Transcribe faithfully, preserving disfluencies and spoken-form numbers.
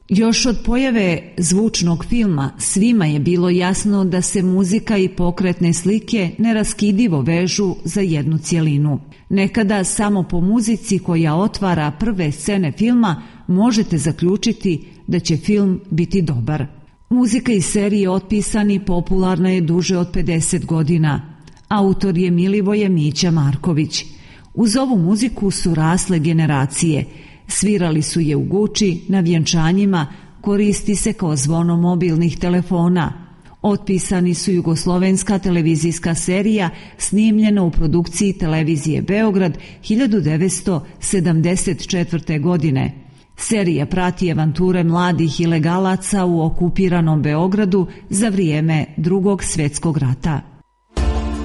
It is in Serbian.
Još od pojave zvučnog filma svima je bilo jasno da se muzika i pokretne slike neraskidivo vežu za jednu cjelinu. Nekada samo po muzici koja otvara prve scene filma možete zaključiti da će film biti dobar. Muzika iz serije Otpisani popularna je duže od pedeset godina. Autor je Milivoje Mića Marković. Uz ovu muziku su rasle generacije. Svirali su je u Guči, na vjenčanjima, koristi se kao zvono mobilnih telefona. Otpisani su jugoslovenska televizijska serija snimljena u produkciji televizije Beograd hiljadu devetsto sedamdeset četvrte. godine. Serija prati avanture mladih ilegalaca u okupiranom Beogradu za vrijeme Drugog svjetskog rata.